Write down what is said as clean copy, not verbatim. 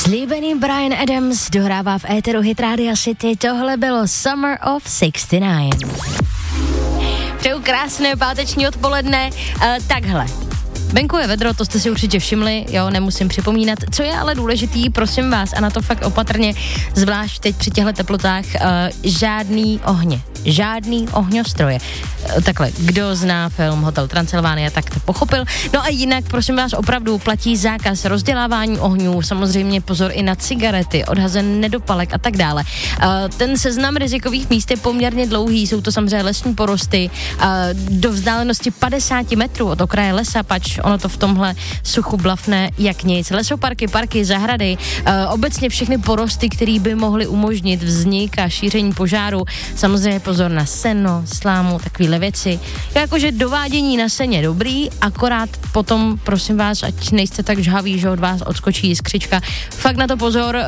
Slíbený Bryan Adams dohrává v éteru Hit Radio City. Tohle bylo Summer of 69. Přeju krásné páteční odpoledne. Takhle. Venku je vedro, to jste si určitě všimli, jo, nemusím připomínat. Co je ale důležitý, prosím vás, a na to fakt opatrně, zvlášť teď při těchto teplotách, žádný ohně, žádný ohňostroje. Takhle, kdo zná film Hotel Transylvánia, tak to pochopil. No a jinak, prosím vás, opravdu platí zákaz rozdělávání ohňů, samozřejmě pozor i na cigarety, odhazen nedopalek a tak dále. Ten seznam rizikových míst je poměrně dlouhý, jsou to samozřejmě lesní porosty, do vzdálenosti 50 metrů od okraje lesa, pač ono to v tomhle suchu blafne jak nic. Lesoparky, parky, zahrady, obecně všechny porosty, které by mohly umožnit vznik a šíření požáru. Samozřejmě pozor na seno, slámu, takovýhle věci. Jakože dovádění na seně dobrý, akorát potom, prosím vás, ať nejste tak žhaví, že od vás odskočí jiskřička. Fakt na to pozor,